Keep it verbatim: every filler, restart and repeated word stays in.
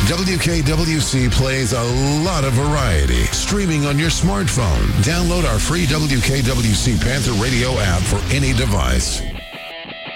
W K W C plays a lot of variety. Streaming on your smartphone. Download our free W K W C Panther Radio app for any device.